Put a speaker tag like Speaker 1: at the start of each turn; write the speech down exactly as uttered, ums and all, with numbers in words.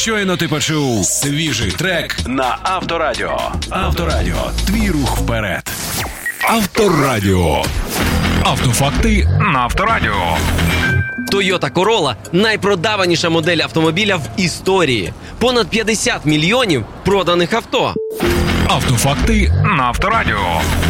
Speaker 1: Щойно ти почув свіжий трек на Авторадіо. Авторадіо. Твій рух вперед. Авторадіо. Автофакти на Авторадіо.
Speaker 2: Toyota Corolla – найпродаваніша модель автомобіля в історії. Понад п'ятдесят мільйонів проданих авто.
Speaker 1: Автофакти на Авторадіо.